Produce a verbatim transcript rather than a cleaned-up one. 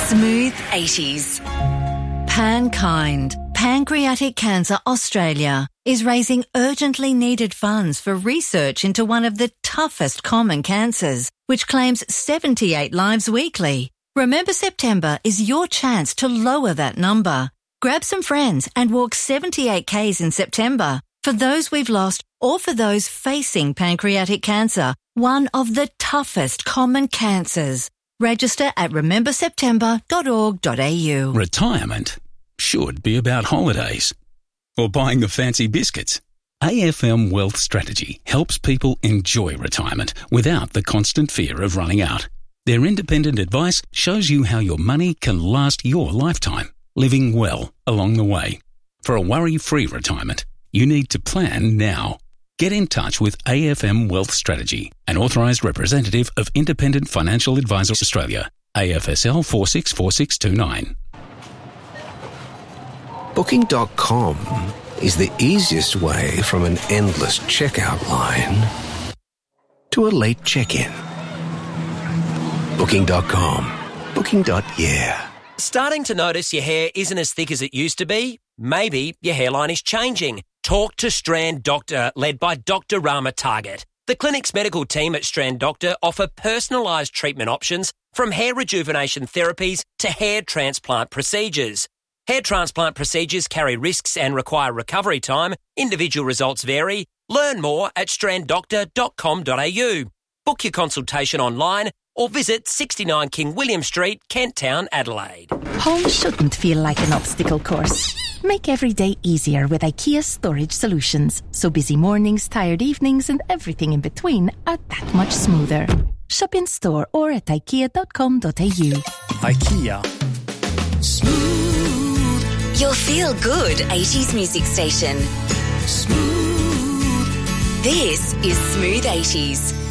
Smooth eighties. Pankind, Pancreatic Cancer Australia, is raising urgently needed funds for research into one of the toughest common cancers, which claims seventy-eight lives weekly. Remember September is your chance to lower that number. Grab some friends and walk seventy-eight kays in September for those we've lost or for those facing pancreatic cancer, one of the toughest common cancers. Register at remember september dot org dot a u. Retirement should be about holidays or buying the fancy biscuits. A F M Wealth Strategy helps people enjoy retirement without the constant fear of running out. Their independent advice shows you how your money can last your lifetime, living well along the way. For a worry-free retirement, you need to plan now. Get in touch with A F M Wealth Strategy, an authorised representative of Independent Financial Advisors Australia, A F S L four six four six two nine. Booking dot com is the easiest way from an endless checkout line to a late check-in. Booking dot com. Booking. Yeah. Starting to notice your hair isn't as thick as it used to be? Maybe your hairline is changing. Talk to Strand Doctor, led by Doctor Rama Target. The clinic's medical team at Strand Doctor offer personalised treatment options from hair rejuvenation therapies to hair transplant procedures. Hair transplant procedures carry risks and require recovery time. Individual results vary. Learn more at strand doctor dot com dot a u. Book your consultation online or visit sixty-nine King William Street, Kent Town, Adelaide. Home shouldn't feel like an obstacle course. Make every day easier with IKEA Storage Solutions, so busy mornings, tired evenings and everything in between are that much smoother. Shop in store or at ikea dot com dot a u. IKEA. Smooth. Your feel-good eighties music station. Smooth. This is Smooth eighties.